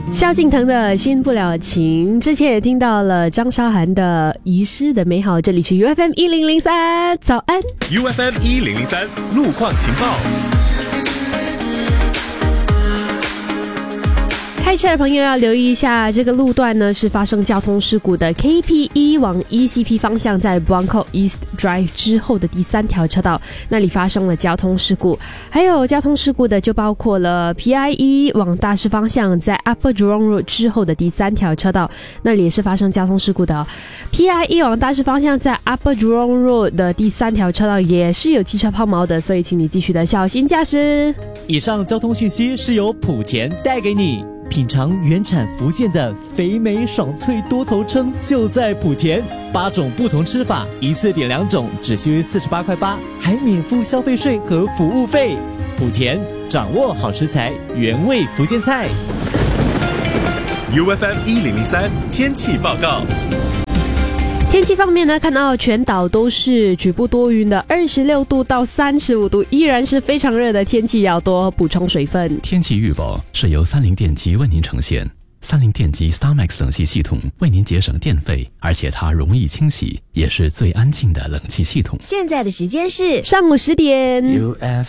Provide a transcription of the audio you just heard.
萧敬腾的新不了情，之前也听到了张韶涵的遗失的美好。这里是 UFM 1003，早安 UFM 1003路况情报。 开车的朋友要留意一下，这个路段呢是发生交通事故的 KP1 往 ECP 方向，在 Buangkok East Drive 之后的第3条车道，那里发生了交通事故。还有交通事故的就包括了 PI1 往大士方向，在 Upper Jurong Road 之后的第3条车道，那里也是发生交通事故的哦。PI1 往大士方向，在 Upper Jurong Road 的第3条车道也是有汽车抛锚的，所以请你继续的小心驾驶。 以上交通讯息是由莆田带给你。品尝原产福建的肥美爽脆多头鲭，就在莆田，8种不同吃法，一次点2种，只需48.8块，还免付消费税和服务费。莆田，掌握好食材，原味福建菜。 UFM 1003天气报告。 天气方面呢，看到全岛都是局部多云的，26度到35度，依然是非常热的天气，要多补充水分。 天气预报是由三菱电机为您呈现。三菱电机 StarMax 冷气系统为您节省电费，而且它容易清洗，也是最安静的冷气系统。 现在的时间是上午10点。 UFM